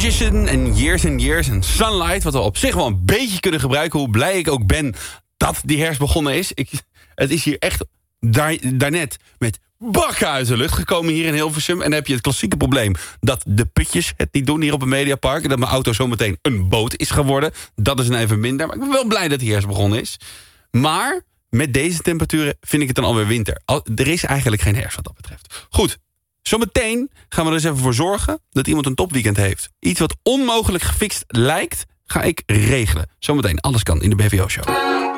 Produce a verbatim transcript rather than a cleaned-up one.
Magician en Years and Years en Sunlight... wat we op zich wel een beetje kunnen gebruiken... hoe blij ik ook ben dat die herfst begonnen is. Ik, het is hier echt daar, daarnet met bakken uit de lucht gekomen hier in Hilversum. En dan heb je het klassieke probleem dat de putjes het niet doen hier op het Mediapark. En dat mijn auto zometeen een boot is geworden. Dat is een even minder. Maar ik ben wel blij dat die herfst begonnen is. Maar met deze temperaturen vind ik het dan alweer winter. Al, er is eigenlijk geen herfst wat dat betreft. Goed. Zometeen gaan we er eens even voor zorgen dat iemand een topweekend heeft. Iets wat onmogelijk gefixt lijkt, ga ik regelen. Zometeen, alles kan in de B V O-show.